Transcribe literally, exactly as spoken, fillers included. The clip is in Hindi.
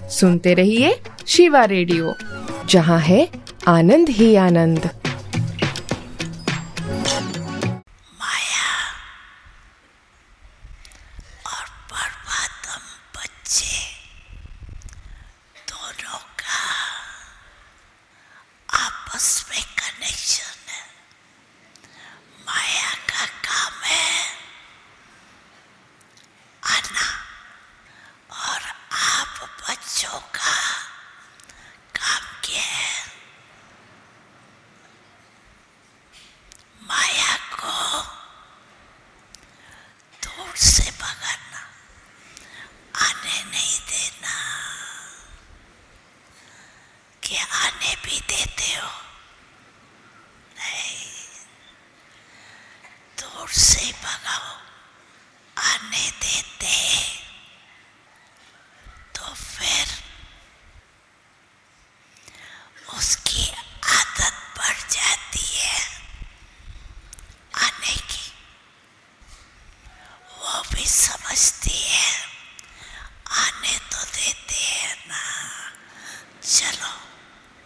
सुनते रहिए शिवा रेडियो, जहाँ है आनंद ही आनंद। माया और परमात्म बच्चे दोनों का आपस में कनेक्शन है। माया का काम है आना और आप बच्चों का काम क्या है? माया को दूर से भगाना, आने नहीं देना। क्या आने भी देते हो? नहीं, दूर से भगाओ। आने देते तो फिर उसकी आदत बढ़ जाती है आने की। वो भी सब